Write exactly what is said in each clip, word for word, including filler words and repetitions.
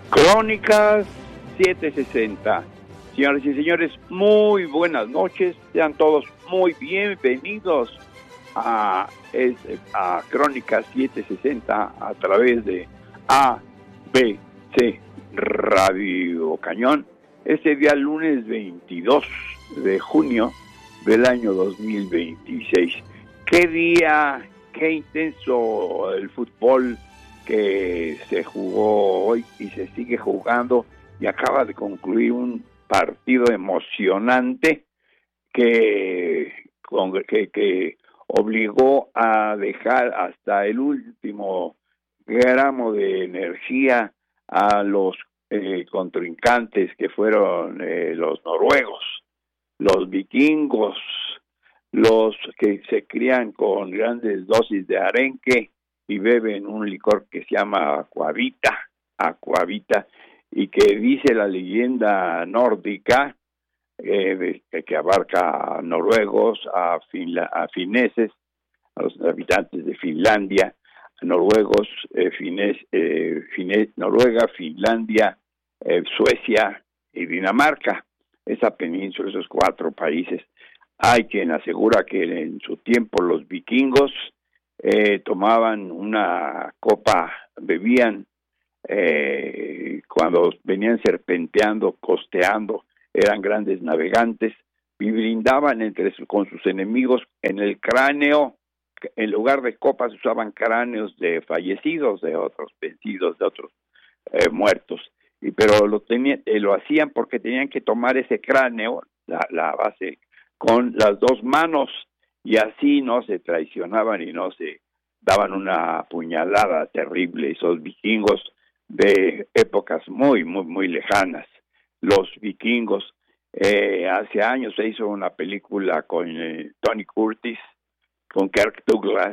Crónicas setecientos sesenta. Señoras y señores, muy buenas noches. Sean todos muy bienvenidos a, a Crónicas setecientos sesenta a través de A B C Radio Cañón. Este día lunes veintidós de junio del año dos mil veintiséis. Qué día, qué intenso el fútbol que se jugó hoy y se sigue jugando, y acaba de concluir un partido emocionante que, que, que obligó a dejar hasta el último gramo de energía a los eh, contrincantes, que fueron eh, los noruegos, los vikingos, los que se crían con grandes dosis de arenque y beben un licor que se llama aquavita, aquavita, y que dice la leyenda nórdica, eh, de, que abarca a noruegos, a, finla, a fineses, a los habitantes de Finlandia, a noruegos, eh, fines, eh, fines, Noruega, Finlandia, eh, Suecia y Dinamarca. Esa península, esos cuatro países. Hay quien asegura que en su tiempo los vikingos Eh, tomaban una copa, bebían eh, cuando venían serpenteando, costeando, eran grandes navegantes y brindaban entre su, con sus enemigos en el cráneo. En lugar de copas usaban cráneos de fallecidos, de otros vencidos, de otros eh, muertos, y pero lo tenían, eh, lo hacían porque tenían que tomar ese cráneo, la, la base, con las dos manos, y así no se traicionaban y no se daban una puñalada terrible. Esos vikingos de épocas muy, muy, muy lejanas. Los vikingos, eh, hace años se hizo una película con eh, Tony Curtis, con Kirk Douglas,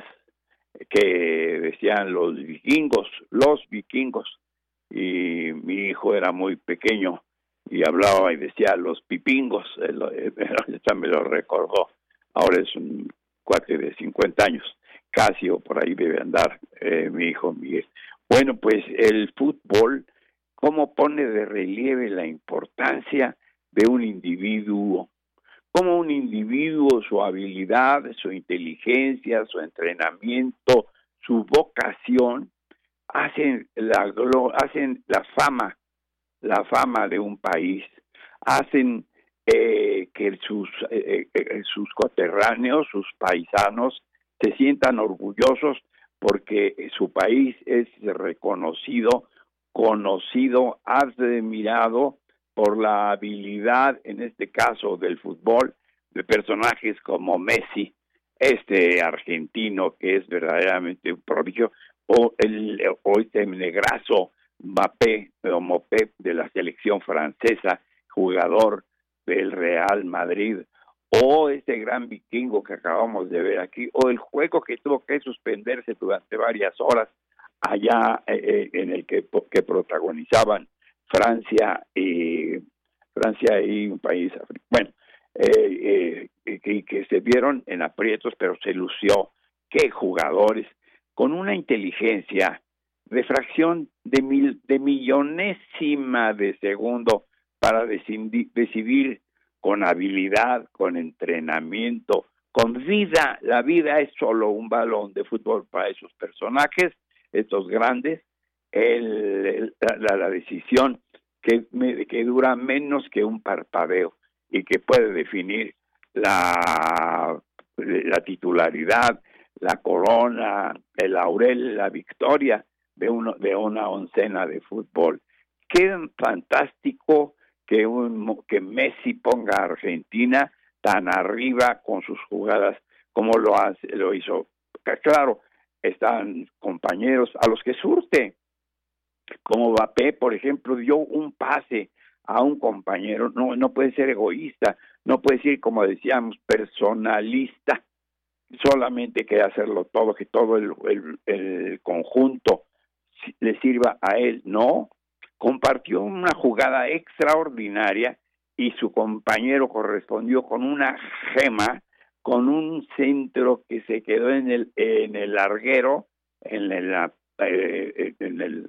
que decían los vikingos, los vikingos, y mi hijo era muy pequeño y hablaba y decía los pipingos, él, él, él me lo recordó. Ahora es un cuate de cincuenta años, casi, o por ahí debe andar eh, mi hijo Miguel. Bueno, pues el fútbol, cómo pone de relieve la importancia de un individuo, cómo un individuo, su habilidad, su inteligencia, su entrenamiento, su vocación, hacen la, hacen la fama, la fama de un país, hacen Eh, que sus eh, eh, sus coterráneos, sus paisanos se sientan orgullosos porque su país es reconocido, conocido, admirado por la habilidad, en este caso del fútbol, de personajes como Messi, este argentino que es verdaderamente un prodigio, o el o este negrazo Mbappé, o Mopé, de la selección francesa, jugador del Real Madrid, o este gran vikingo que acabamos de ver aquí, o el juego que tuvo que suspenderse durante varias horas allá eh, en el que, que protagonizaban Francia y Francia y un país africano. Bueno, eh, eh, que, que se vieron en aprietos, pero se lució. Qué jugadores, con una inteligencia de fracción de mil, de millonésima de segundo, para decidir, decidir con habilidad, con entrenamiento, con vida. La vida es solo un balón de fútbol para esos personajes, estos grandes. El, el, la, la decisión que, que dura menos que un parpadeo y que puede definir la, la titularidad, la corona, el laurel, la victoria de, uno, de una oncena de fútbol. Qué fantástico que un que Messi ponga a Argentina tan arriba con sus jugadas como lo hace, lo hizo. Claro, están compañeros a los que surte, como Mbappé, por ejemplo, dio un pase a un compañero. No, no puede ser egoísta, no puede ser, como decíamos, personalista, solamente que hacerlo todo, que todo el, el, el conjunto le sirva a él. No, compartió una jugada extraordinaria y su compañero correspondió con una gema, con un centro que se quedó en el en el larguero, en el, eh, en el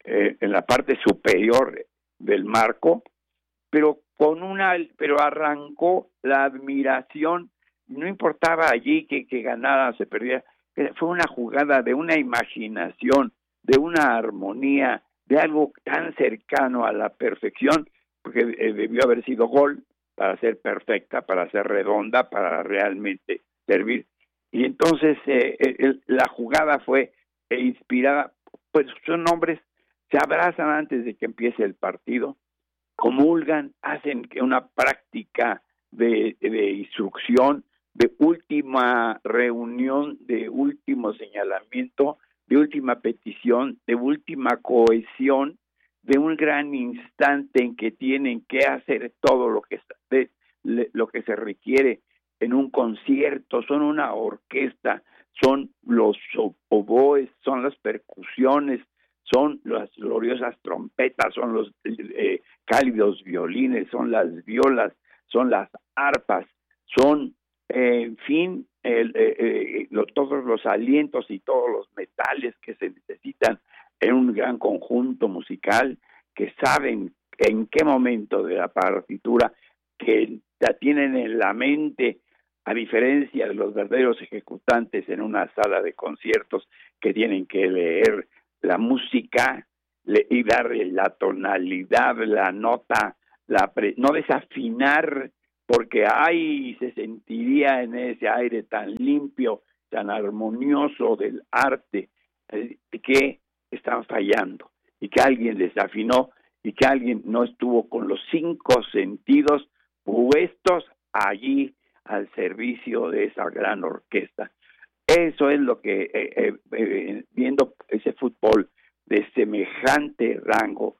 eh, en la parte superior del marco, pero con una, pero arrancó la admiración, no importaba allí que, que ganara, se perdiera, fue una jugada de una imaginación, de una armonía, de algo tan cercano a la perfección, porque eh, debió haber sido gol para ser perfecta, para ser redonda, para realmente servir. Y entonces eh, el, la jugada fue eh, inspirada, pues son hombres, se abrazan antes de que empiece el partido, comulgan, hacen una práctica de, de instrucción, de última reunión, de último señalamiento, de última petición, de última cohesión, de un gran instante en que tienen que hacer todo lo que, de, lo que se requiere en un concierto. Son una orquesta, son los oboes, son las percusiones, son las gloriosas trompetas, son los eh, cálidos violines, son las violas, son las arpas, son, eh, en fin, el, eh, eh, lo, todos los alientos y todos los metales que se necesitan en un gran conjunto musical, que saben en qué momento de la partitura, que la tienen en la mente, a diferencia de los verdaderos ejecutantes en una sala de conciertos que tienen que leer la música le, y darle la tonalidad, la nota, la pre, no desafinar, porque ahí se sentiría en ese aire tan limpio, tan armonioso del arte, eh, que están fallando, y que alguien desafinó, y que alguien no estuvo con los cinco sentidos puestos allí al servicio de esa gran orquesta. Eso es lo que, eh, eh, eh, viendo ese fútbol de semejante rango,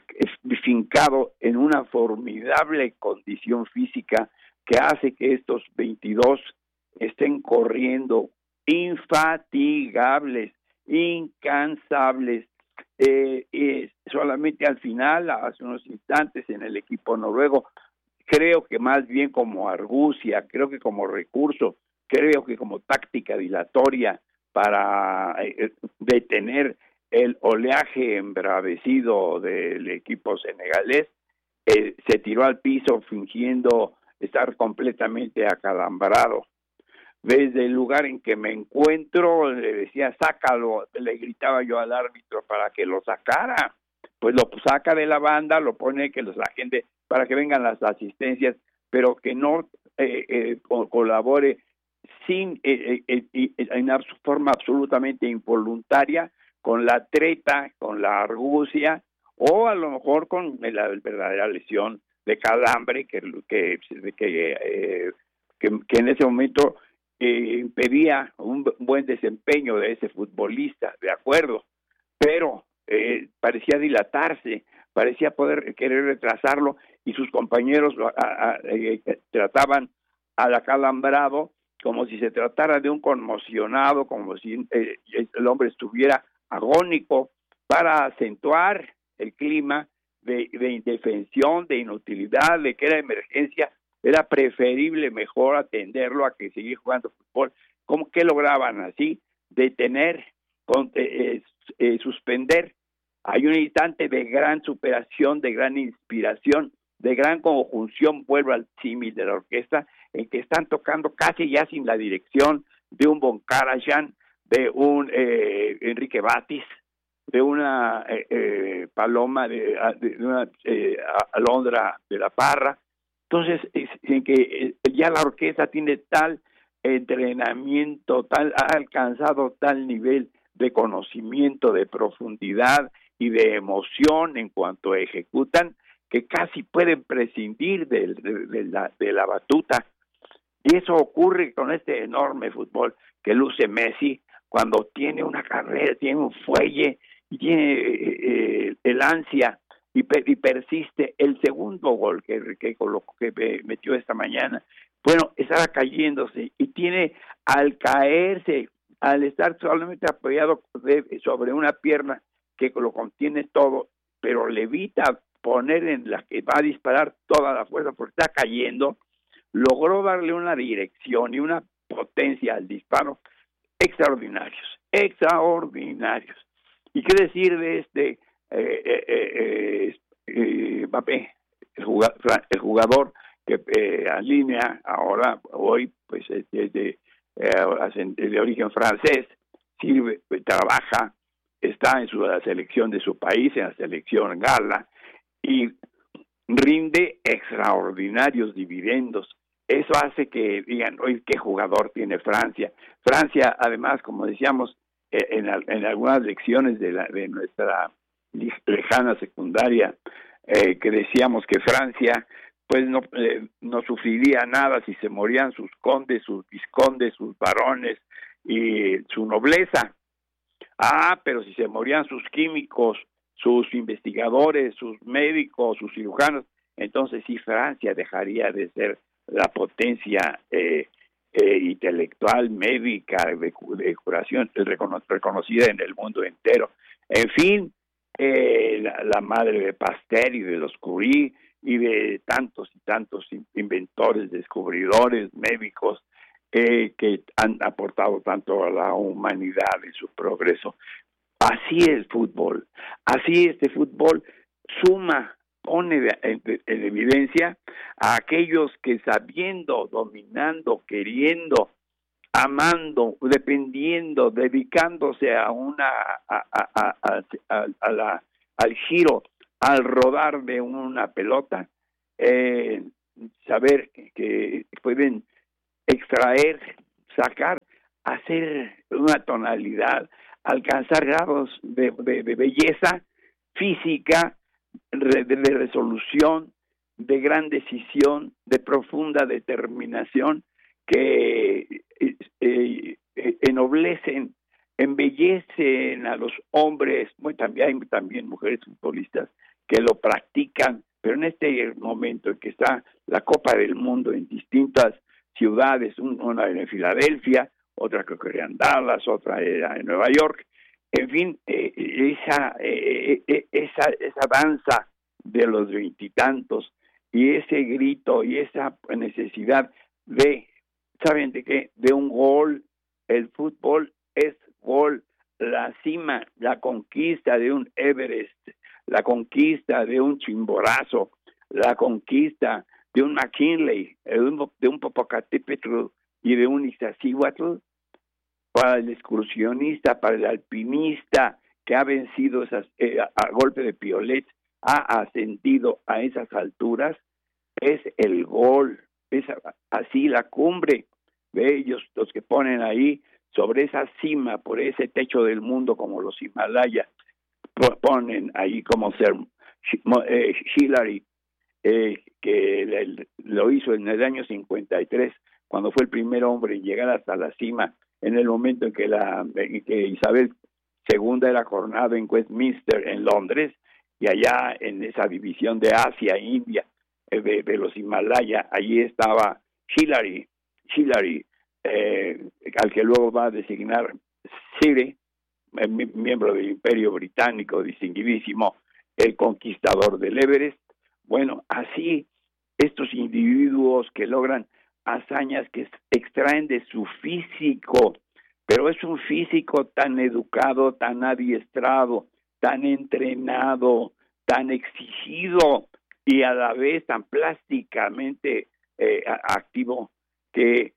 fincado en una formidable condición física que hace que estos veintidós estén corriendo infatigables, incansables, eh, eh, solamente al final, hace unos instantes en el equipo noruego, creo que más bien como argucia, creo que como recurso, creo que como táctica dilatoria para eh, detener el oleaje embravecido del equipo senegalés, eh, se tiró al piso fingiendo estar completamente acalambrado. Desde el lugar en que me encuentro, le decía, sácalo, le gritaba yo al árbitro para que lo sacara. Pues lo saca de la banda, lo pone que los agentes, para que vengan las asistencias, pero que no eh, eh, colabore sin eh, eh, eh, en su forma absolutamente involuntaria con la treta, con la argucia, o a lo mejor con la verdadera lesión de calambre que que que, eh, que, que en ese momento eh, impedía un buen desempeño de ese futbolista, de acuerdo, pero eh, parecía dilatarse, parecía poder querer retrasarlo, y sus compañeros a, a, eh, trataban al acalambrado como si se tratara de un conmocionado, como si eh, el hombre estuviera agónico, para acentuar el clima de, de indefensión, de inutilidad, de que era emergencia, era preferible mejor atenderlo a que seguir jugando fútbol. ¿Cómo que lograban así? Detener, con, eh, eh, suspender. Hay un instante de gran superación, de gran inspiración, de gran conjunción, vuelvo al símil de la orquesta, en que están tocando casi ya sin la dirección de un Von Karajan, de un eh, Enrique Batis, de una eh, eh, Paloma, de, de una eh, Alondra de la Parra. Entonces, es, en que eh, ya la orquesta tiene tal entrenamiento, tal, ha alcanzado tal nivel de conocimiento, de profundidad y de emoción en cuanto ejecutan, que casi pueden prescindir de, de, de, la, de la batuta. Y eso ocurre con este enorme fútbol que luce Messi cuando tiene una carrera, tiene un fuelle y tiene eh, el ansia y, per, y persiste. El segundo gol que, que, colocó, que metió esta mañana, bueno, estaba cayéndose y tiene, al caerse, al estar solamente apoyado sobre una pierna que lo contiene todo, pero le evita poner en la que va a disparar toda la fuerza porque está cayendo, logró darle una dirección y una potencia al disparo extraordinarios, extraordinarios. ¿Y qué decir de este eh, Mbappé, el jugador, el jugador que eh, alinea ahora, hoy, pues es de, de, eh, de origen francés, sirve, trabaja, está en su, la selección de su país, en la selección gala, y rinde extraordinarios dividendos. Eso hace que digan, oye, ¿qué jugador tiene Francia? Francia, además, como decíamos, eh, en, en algunas lecciones de, la, de nuestra lejana secundaria, eh, que decíamos que Francia pues no, eh, no sufriría nada si se morían sus condes, sus vizcondes, sus varones y su nobleza. Ah, pero si se morían sus químicos, sus investigadores, sus médicos, sus cirujanos, entonces sí Francia dejaría de ser la potencia eh, eh, intelectual, médica, de, de curación, recono- reconocida en el mundo entero. En fin, eh, la, la madre de Pasteur y de los Curie y de tantos y tantos inventores, descubridores, médicos, eh, que han aportado tanto a la humanidad en su progreso. Así es el fútbol, así este fútbol suma, pone en, en evidencia a aquellos que sabiendo, dominando, queriendo, amando, dependiendo, dedicándose a una a, a, a, a, a la, al giro, al rodar de una pelota, eh, saber que pueden extraer, sacar, hacer una tonalidad, alcanzar grados de, de, de belleza física, de, de resolución, de gran decisión, de profunda determinación, que eh, eh, ennoblecen, embellecen a los hombres, bueno, también hay también mujeres futbolistas que lo practican, pero en este momento en que está la Copa del Mundo en distintas ciudades, una en Filadelfia, otra creo que era en Dallas, otra era en Nueva York, en fin, eh, esa, eh, eh, esa esa danza de los veintitantos y ese grito y esa necesidad de, ¿saben de qué? De un gol. El fútbol es gol, la cima, la conquista de un Everest, la conquista de un Chimborazo, la conquista de un McKinley, de un, de un Popocatépetl y de un Iztaccíhuatl, para el excursionista, para el alpinista que ha vencido esas, eh, a, a golpe de piolet, ha ascendido a esas alturas, es el gol, es así la cumbre de ellos, los que ponen ahí sobre esa cima, por ese techo del mundo como los Himalayas, ponen ahí como ser eh, Hillary, eh, que le, lo hizo en el año cincuenta y tres, cuando fue el primer hombre en llegar hasta la cima, en el momento en que, la, en que Isabel segunda era coronada en Westminster, en Londres, y allá en esa división de Asia, India, eh, de, de los Himalaya, allí estaba Hillary, Hillary, eh, al que luego va a designar Sire, eh, miembro del Imperio Británico, distinguidísimo, el conquistador del Everest. Bueno, así estos individuos que logran hazañas que extraen de su físico, pero es un físico tan educado, tan adiestrado, tan entrenado, tan exigido y a la vez tan plásticamente eh, activo, que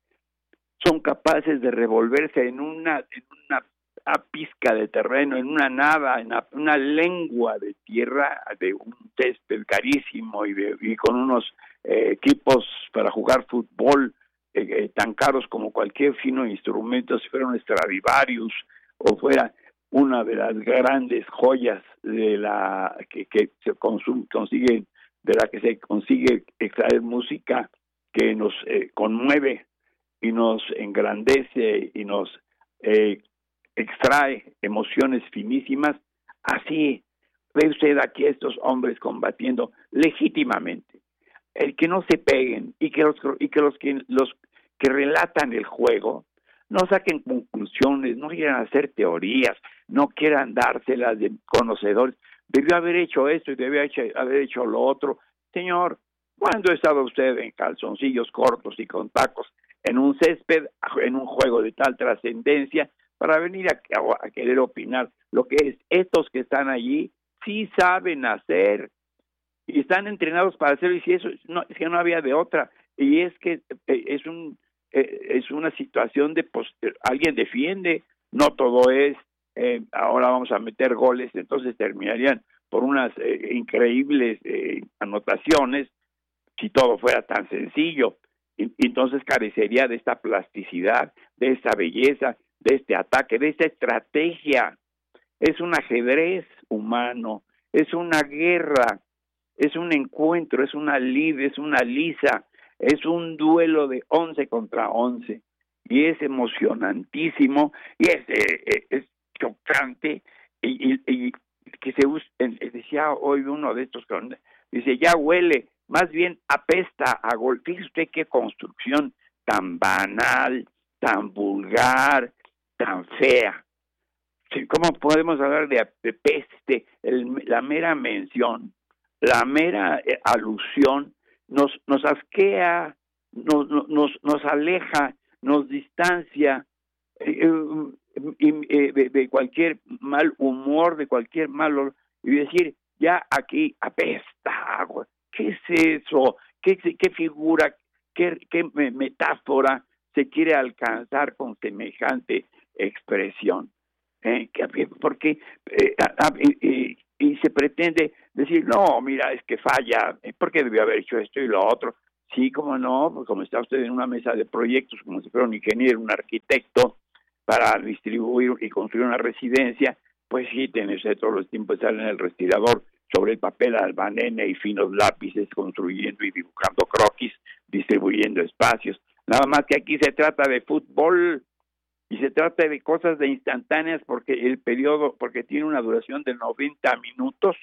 son capaces de revolverse en una, en una pizca de terreno, en una nada, en una, una lengua de tierra, de un césped carísimo y, de, y con unos eh, equipos para jugar fútbol eh, eh, tan caros como cualquier fino instrumento, si fuera un Stradivarius o fuera una de las grandes joyas de la que, que se consum, consigue, de la que se consigue extraer música que nos eh, conmueve y nos engrandece y nos eh, extrae emociones finísimas. Así ve usted aquí a estos hombres combatiendo legítimamente. El que no se peguen y que los y que los que los que relatan el juego no saquen conclusiones, no quieran hacer teorías, no quieran dárselas de conocedores. Debió haber hecho esto y debió haber hecho lo otro. Señor, ¿cuándo ha estado usted en calzoncillos cortos y con tacos en un césped, en un juego de tal trascendencia, para venir a, a, a querer opinar? Lo que es, estos que están allí sí saben hacer, y están entrenados para hacerlo, y si eso no, es que no había de otra, y es que eh, es un eh, es una situación de pues, alguien defiende, no todo es eh, ahora vamos a meter goles, entonces terminarían por unas eh, increíbles eh, anotaciones, si todo fuera tan sencillo, y, y entonces carecería de esta plasticidad, de esta belleza, de este ataque, de esta estrategia. Es un ajedrez humano, es una guerra, es un encuentro, es una lid, es una lisa, es un duelo de once contra once, y es emocionantísimo, y es, eh, es chocante, y, y, y que se usa, decía hoy uno de estos, dice, ya huele, más bien apesta a gol. Fíjese usted qué construcción tan banal, tan vulgar, tan fea. ¿Cómo podemos hablar de, de peste? El, la mera mención, la mera eh, alusión nos nos asquea, nos nos nos aleja, nos distancia eh, eh, de, de cualquier mal humor, de cualquier mal, y decir, ya aquí apesta agua. ¿Qué es eso? ¿Qué, qué figura, qué, qué metáfora se quiere alcanzar con semejante expresión? Eh, porque eh, a, a, y, y se pretende decir, no, mira, es que falla, porque debió haber hecho esto y lo otro. Sí, como no, pues como está usted en una mesa de proyectos, como si fuera un ingeniero, un arquitecto, para distribuir y construir una residencia, pues sí, tiene usted todos los tiempos de estar en el respirador, sobre el papel albanene y finos lápices, construyendo y dibujando croquis, distribuyendo espacios. Nada más que aquí se trata de fútbol, y se trata de cosas de instantáneas, porque el periodo, porque tiene una duración de noventa minutos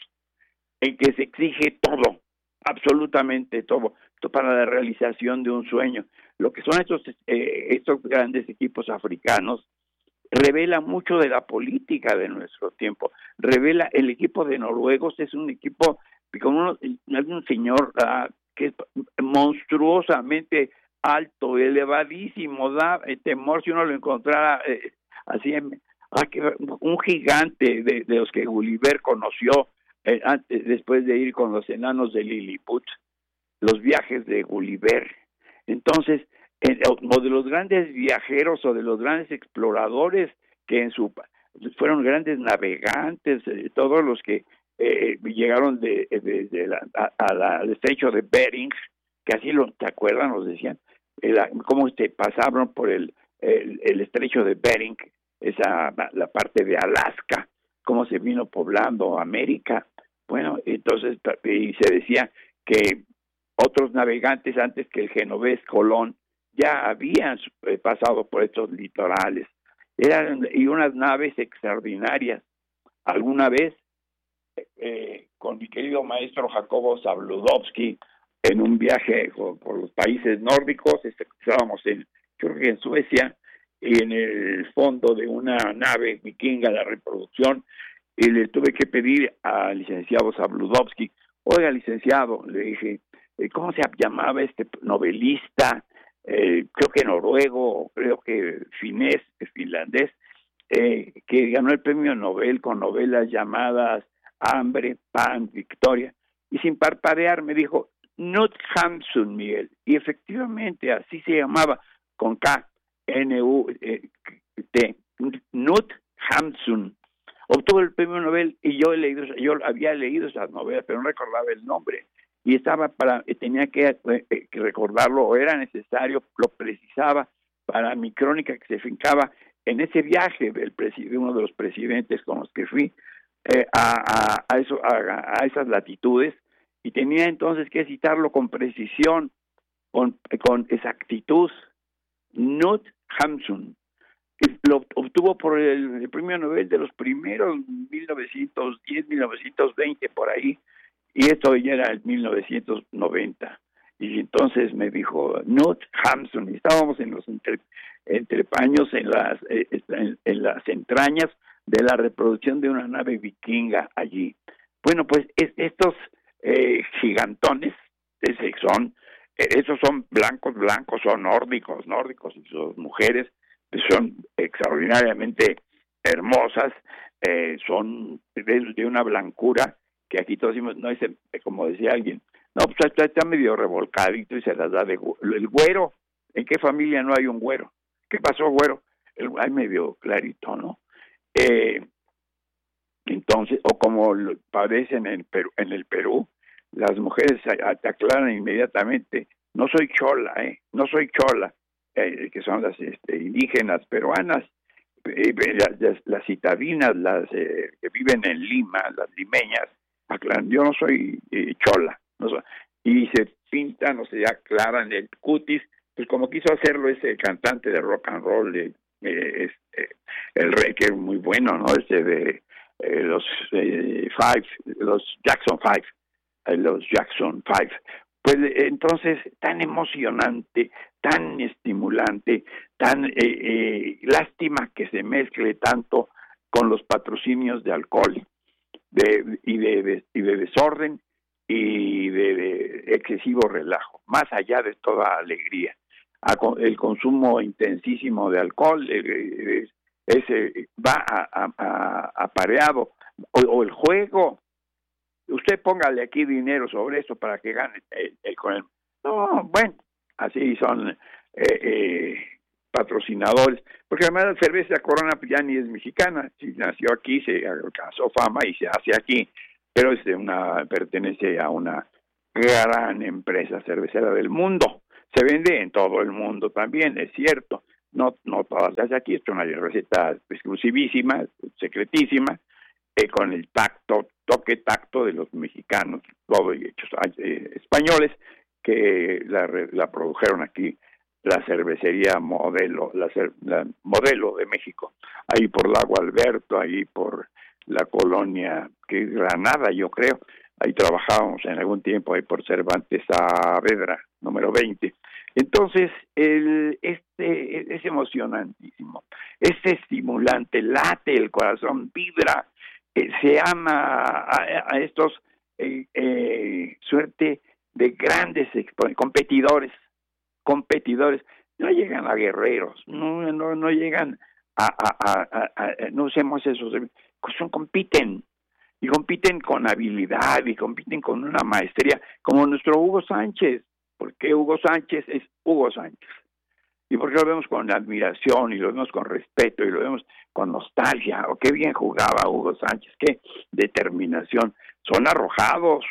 en que se exige todo, absolutamente todo, todo para la realización de un sueño. Lo que son estos eh, estos grandes equipos africanos revela mucho de la política de nuestro tiempo. Revela, el equipo de noruegos es un equipo con uno, un señor uh, que es monstruosamente alto, elevadísimo, da eh, temor si uno lo encontrara eh, así, en, ah, que, un gigante de, de los que Gulliver conoció eh, antes, después de ir con los enanos de Lilliput, los viajes de Gulliver. Entonces, eh, o de los grandes viajeros o de los grandes exploradores que en su fueron grandes navegantes, eh, todos los que eh, llegaron de, de, de la, a, a la, al estrecho de Bering, que así lo, ¿te acuerdan? Nos decían, eh, cómo este, pasaron por el, el, el estrecho de Bering, esa la parte de Alaska, cómo se vino poblando América. Bueno, entonces, y se decía que otros navegantes antes que el genovés Colón ya habían eh, pasado por estos litorales. Eran y unas naves extraordinarias. Alguna vez, eh, con mi querido maestro Jacobo Zabludovsky, en un viaje por, por los países nórdicos, estábamos en, creo que en Suecia, y en el fondo de una nave vikinga, la reproducción, y le tuve que pedir al licenciado Zabludovsky, oiga, licenciado, le dije, ¿cómo se llamaba este novelista? Eh, creo que noruego, creo que finés, finlandés, eh, que ganó el premio Nobel con novelas llamadas Hambre, Pan, Victoria, y sin parpadear me dijo, Knut Hamsun, Miguel, y efectivamente así se llamaba, con K, N U T, Knut Hamsun. Obtuvo el premio Nobel y yo he leído, yo había leído esas novelas, pero no recordaba el nombre. Y estaba para, tenía que, eh, que recordarlo, o era necesario, lo precisaba para mi crónica que se fincaba en ese viaje del de uno de los presidentes con los que fui eh, a, a, a, eso, a, a esas latitudes, y tenía entonces que citarlo con precisión, con, con exactitud. Knut Hamsun lo obtuvo por el, el premio Nobel de los primeros mil novecientos diez, mil novecientos veinte, por ahí, y esto ya era el mil novecientos noventa, y entonces me dijo Knut Hamsun, y estábamos en los entre, entrepaños, en las eh, en, en las entrañas de la reproducción de una nave vikinga allí. Bueno, pues es, estos eh, gigantones, ese son, eh, esos son blancos, blancos, son nórdicos, nórdicos, y sus mujeres son extraordinariamente hermosas, eh, son de, de una blancura que aquí todos decimos, no, ese, como decía alguien, no, pues está, está medio revolcadito y se las da de el güero. ¿En qué familia no hay un güero? ¿Qué pasó, güero? El, hay medio clarito, ¿no? Eh, entonces, o como lo padecen en el Perú, en el Perú, las mujeres te aclaran inmediatamente, no soy chola, ¿eh? No soy chola, eh, que son las este, indígenas peruanas, eh, las, las, las citadinas, las eh, que viven en Lima, las limeñas, aclaran, yo no soy eh, chola, no soy, y se pintan o se aclaran el cutis, pues como quiso hacerlo ese cantante de rock and roll, eh, eh, este, el rey, que es muy bueno, ¿no? Este de eh, los eh, Five, los Jackson Five, eh, los Jackson Five. Pues eh, entonces, tan emocionante, tan estimulante, tan eh, eh, lástima que se mezcle tanto con los patrocinios de alcohol de, y, de, de, y de desorden y de, de excesivo relajo, más allá de toda alegría. El consumo intensísimo de alcohol eh, ese va a, a, a apareado, o, o el juego. Usted póngale aquí dinero sobre eso para que gane el, el, con el... No, bueno, así son eh, eh, patrocinadores, porque además la cerveza Corona ya ni es mexicana, si nació aquí, se alcanzó fama y se hace aquí, pero es de una, pertenece a una gran empresa cervecera del mundo, se vende en todo el mundo también, es cierto, no, no todas las de aquí, es una receta exclusivísima, secretísima, eh, con el tacto, toque tacto de los mexicanos, todo y hechos eh, españoles, que la, la produjeron aquí, la cervecería Modelo, la, la Modelo de México, ahí por Lago Alberto, ahí por la colonia, que es Granada, yo creo, ahí trabajábamos en algún tiempo, ahí por Cervantes Saavedra, número veinte. Entonces, el, este es emocionantísimo, es estimulante, late el corazón, vibra, eh, se ama a, a estos eh, eh, suerte de grandes expo- competidores, competidores, no llegan a guerreros, no no no llegan a, a, a, a, a no usemos esos, son, compiten, y compiten con habilidad, y compiten con una maestría, como nuestro Hugo Sánchez. ¿Por qué Hugo Sánchez es Hugo Sánchez? Y porque lo vemos con admiración, y lo vemos con respeto, y lo vemos con nostalgia. O qué bien jugaba Hugo Sánchez, qué determinación. Son arrojados,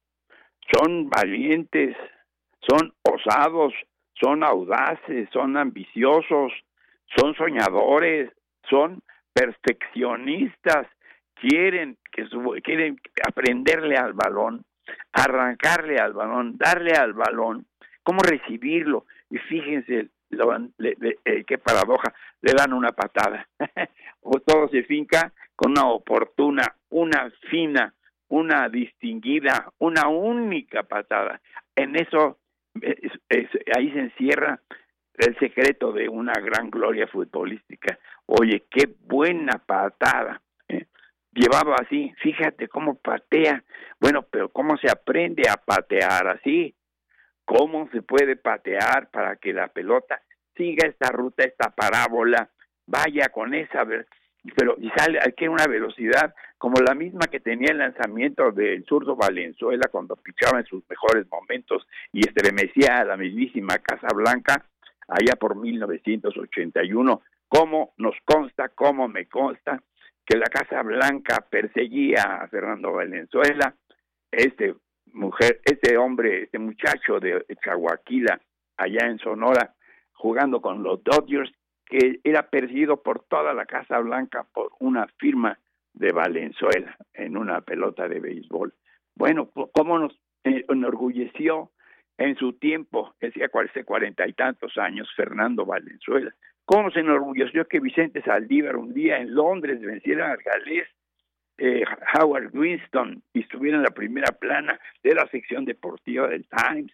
son valientes, son osados, son audaces, son ambiciosos, son soñadores, son perfeccionistas, quieren que su, quieren aprenderle al balón, arrancarle al balón, darle al balón, cómo recibirlo. Y fíjense, lo, le, le, eh, qué paradoja, le dan una patada. O todo se finca con una oportuna, una fina, una distinguida, una única patada. En eso, es, es, ahí se encierra el secreto de una gran gloria futbolística. Oye, qué buena patada. ¿eh? Llevaba así, fíjate cómo patea. Bueno, pero ¿cómo se aprende a patear así? ¿Cómo se puede patear para que la pelota siga esta ruta, esta parábola, vaya con esa, pero y sale aquí una velocidad como la misma que tenía el lanzamiento del zurdo Valenzuela cuando pichaba en sus mejores momentos y estremecía a la mismísima Casa Blanca allá por mil novecientos ochenta y uno? ¿Cómo nos consta, cómo me consta que la Casa Blanca perseguía a Fernando Valenzuela, este mujer, este hombre, este muchacho de Chahuaquila, allá en Sonora, jugando con los Dodgers, que era perseguido por toda la Casa Blanca por una firma de Valenzuela en una pelota de béisbol. Bueno, cómo nos eh, enorgulleció en su tiempo, decía hace cuarenta y tantos años, Fernando Valenzuela. Cómo se enorgulleció que Vicente Saldívar un día en Londres venciera al galés eh, Howard Winston y estuviera en la primera plana de la sección deportiva del Times.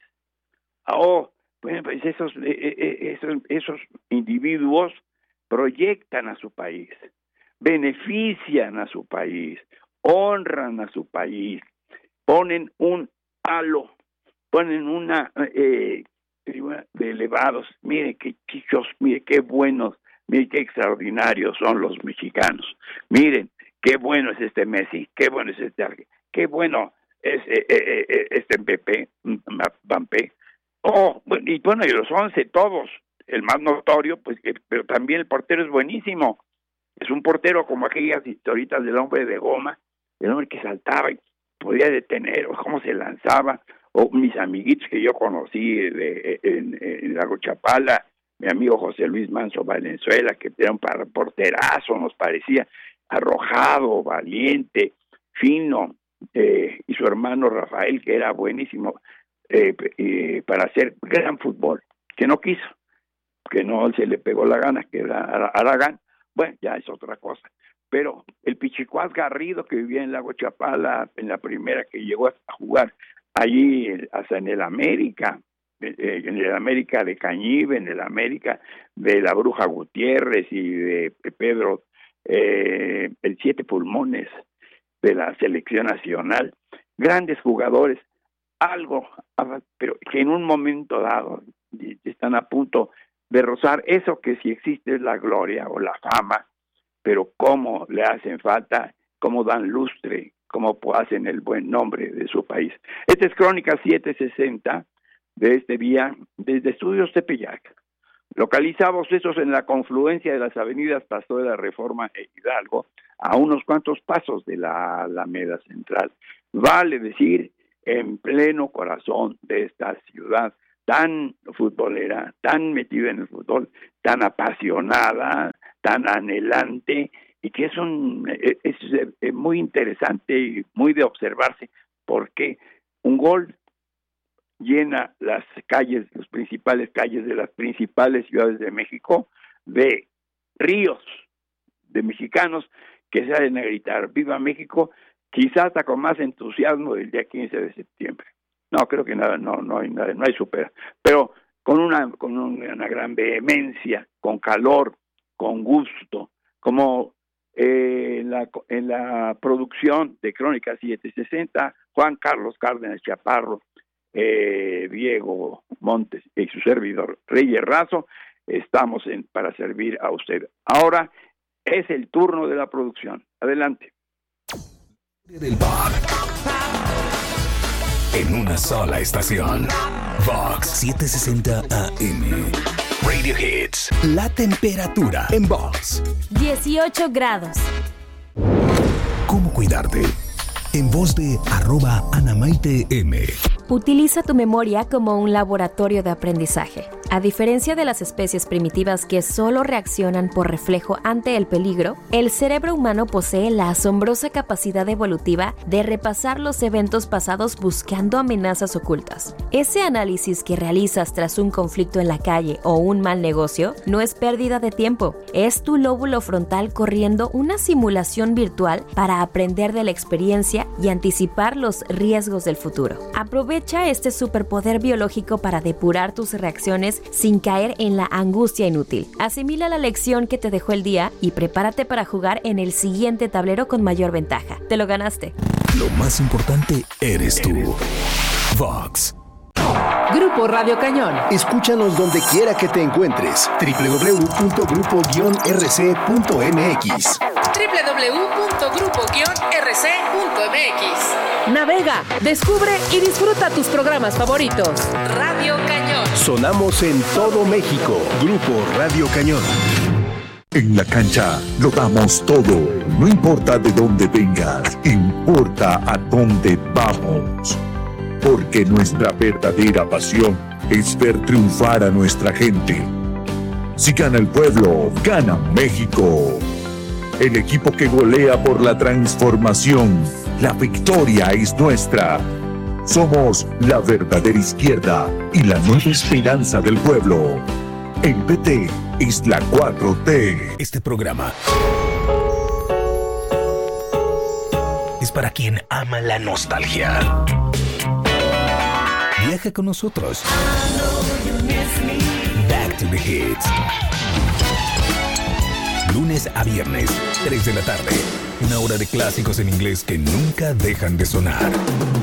Oh, bueno, pues esos, eh, esos, esos individuos proyectan a su país, benefician a su país, honran a su país, ponen un halo, ponen una eh, de elevados. Mire qué chichos, mire qué buenos, mire qué extraordinarios son los mexicanos. Miren qué bueno es este Messi, qué bueno es este qué bueno es eh, eh, eh, este Mbappé, Mbappé. Oh, bueno, y bueno, y los once todos, el más notorio, pues, que, pero también el portero es buenísimo. Es un portero como aquellas historietas del hombre de goma, el hombre que saltaba y podía detener, o cómo se lanzaba, o mis amiguitos que yo conocí de, en, en Lago Chapala, mi amigo José Luis Manso Valenzuela, que era un porterazo, nos parecía arrojado, valiente, fino, eh, y su hermano Rafael, que era buenísimo eh, eh, para hacer gran fútbol, que no quiso, que no se le pegó la gana, que era Aragán. Bueno, ya es otra cosa. Pero el Pichicuás Garrido, que vivía en Lago Chapala, en la primera, que llegó a jugar allí hasta en el América, en el América de Cañive, en el América de la Bruja Gutiérrez y de Pedro, eh, el Siete Pulmones de la selección nacional, grandes jugadores, algo, pero que en un momento dado están a punto de rozar eso que si existe es la gloria o la fama, pero cómo le hacen falta, cómo dan lustre, cómo hacen el buen nombre de su país. Esta es Crónica setecientos sesenta de este día desde Estudios Tepeyac, localizados esos en la confluencia de las avenidas Pastor de la Reforma e Hidalgo, a unos cuantos pasos de la Alameda Central. Vale decir, en pleno corazón de esta ciudad tan futbolera, tan metida en el fútbol, tan apasionada, tan anhelante, y que es un es, es muy interesante y muy de observarse, porque un gol llena las calles, las principales calles de las principales ciudades de México, de ríos de mexicanos que salen a gritar ¡Viva México!, quizás hasta con más entusiasmo del día quince de septiembre. No, creo que nada, no, no hay nada, no hay supera, pero con una, con una gran vehemencia, con calor, con gusto, como eh, en, la, en la producción de Crónica setecientos sesenta, Juan Carlos Cárdenas Chaparro, eh, Diego Montes y su servidor Reyes Razo, estamos en, para servir a usted. Ahora es el turno de la producción. Adelante. Del en una sola estación. Vox setecientos sesenta A M. Radio Hits. La temperatura en Vox. dieciocho grados. ¿Cómo cuidarte? En voz de arroba Anamaite M. Utiliza tu memoria como un laboratorio de aprendizaje. A diferencia de las especies primitivas que solo reaccionan por reflejo ante el peligro, el cerebro humano posee la asombrosa capacidad evolutiva de repasar los eventos pasados buscando amenazas ocultas. Ese análisis que realizas tras un conflicto en la calle o un mal negocio no es pérdida de tiempo, es tu lóbulo frontal corriendo una simulación virtual para aprender de la experiencia y anticipar los riesgos del futuro. Aprovecha este superpoder biológico para depurar tus reacciones sin caer en la angustia inútil. Asimila la lección que te dejó el día y prepárate para jugar en el siguiente tablero con mayor ventaja. Te lo ganaste. Lo más importante eres tú. Vox. Grupo Radio Cañón. Escúchanos donde quiera que te encuentres. doble u doble u doble u punto grupo guion r c punto m x. doble u doble u doble u punto grupo guion r c punto m x. Navega, descubre y disfruta tus programas favoritos. Radio Cañón. Sonamos en todo México. Grupo Radio Cañón. En la cancha lo damos todo. No importa de dónde vengas, importa a dónde vamos. Porque nuestra verdadera pasión es ver triunfar a nuestra gente. Si gana el pueblo, gana México. El equipo que golea por la transformación. La victoria es nuestra. Somos la verdadera izquierda y la nueva esperanza del pueblo. El P T es la cuatro T. Este programa es para quien ama la nostalgia. Viaja con nosotros. Back to the Hits. Lunes a viernes, tres de la tarde. Una hora de clásicos en inglés que nunca dejan de sonar.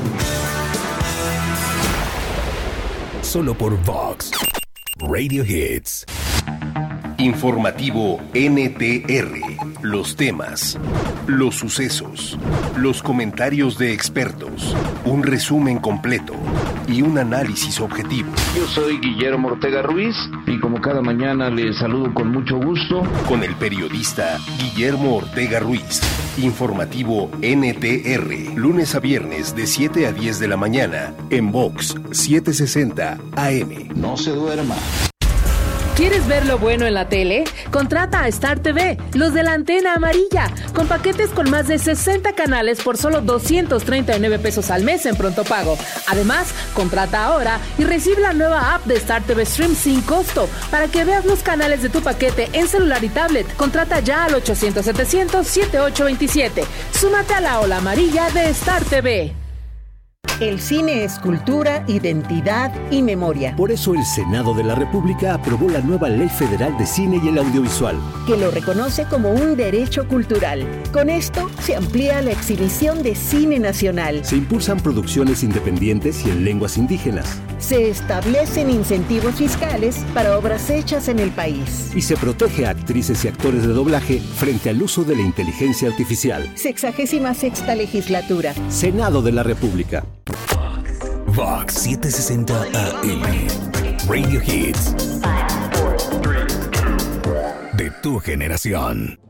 Solo por Vox. Radio Hits. Informativo N T R. Los temas, los sucesos, los comentarios de expertos, un resumen completo y un análisis objetivo. Yo soy Guillermo Ortega Ruiz y como cada mañana les saludo con mucho gusto. Con el periodista Guillermo Ortega Ruiz. Informativo N T R, lunes a viernes de siete a diez de la mañana en Vox setecientos sesenta A M. No se duerma. ¿Quieres ver lo bueno en la tele? Contrata a Star T V, los de la antena amarilla, con paquetes con más de sesenta canales por solo doscientos treinta y nueve pesos al mes en pronto pago. Además, contrata ahora y recibe la nueva app de Star T V Stream sin costo para que veas los canales de tu paquete en celular y tablet. Contrata ya al ochocientos setecientos setenta y ocho veintisiete. Súmate a la ola amarilla de Star T V. El cine es cultura, identidad y memoria. Por eso el Senado de la República aprobó la nueva Ley Federal de Cine y el Audiovisual, que lo reconoce como un derecho cultural. Con esto se amplía la exhibición de cine nacional. Se impulsan producciones independientes y en lenguas indígenas. Se establecen incentivos fiscales para obras hechas en el país. Y se protege a actrices y actores de doblaje frente al uso de la inteligencia artificial. Sexagésima sexta legislatura. Senado de la República. Vox setecientos sesenta A M. Radio Hits. De tu generación.